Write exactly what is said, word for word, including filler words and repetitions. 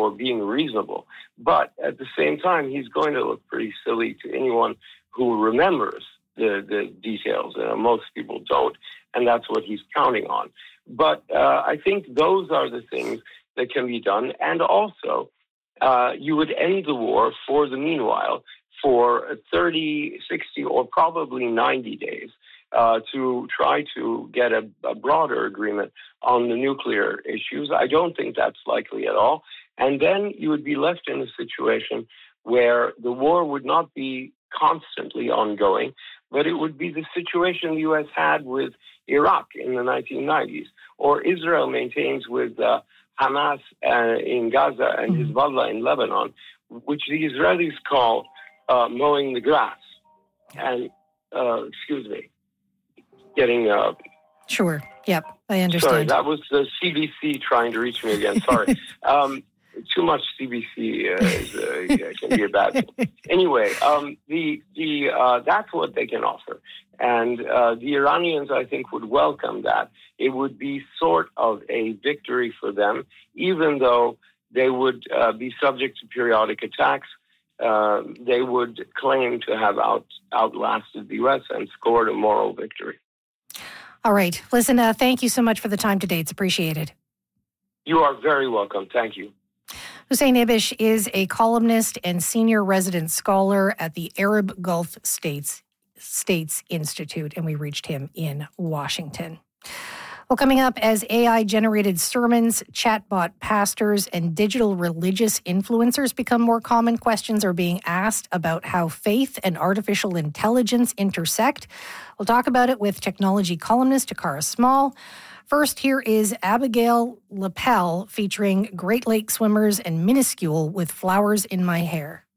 for being reasonable. But at the same time, he's going to look pretty silly to anyone who remembers the, the details. Uh, most people don't, and that's what he's counting on. But uh, I think those are the things that can be done. And also, uh, you would end the war for the meanwhile for thirty, sixty, or probably ninety days uh, to try to get a, a broader agreement on the nuclear issues. I don't think that's likely at all. And then you would be left in a situation where the war would not be constantly ongoing, but it would be the situation the U S had with Iraq in the nineteen nineties, or Israel maintains with uh, Hamas uh, in Gaza and mm-hmm. Hezbollah in Lebanon, which the Israelis call uh, mowing the grass. And, uh, excuse me, getting... Uh, sure, yep, I understand. Sorry, that was the C B C trying to reach me again, sorry. um, too much C B C uh, is, uh, can be a bad thing. Anyway, um, the the uh, that's what they can offer. And uh, the Iranians, I think, would welcome that. It would be sort of a victory for them, even though they would uh, be subject to periodic attacks. Uh, they would claim to have out, outlasted the U S and scored a moral victory. All right. Listen, uh, thank you so much for the time today. It's appreciated. You are very welcome. Thank you. Hussein Ibish is a columnist and senior resident scholar at the Arab Gulf States States Institute, and we reached him in Washington. Well, coming up, as A I-generated sermons, chatbot pastors, and digital religious influencers become more common, questions are being asked about how faith and artificial intelligence intersect. We'll talk about it with technology columnist Takara Small. First, here is Abigail Lapel featuring Great Lake swimmers and Minuscule with Flowers in My Hair.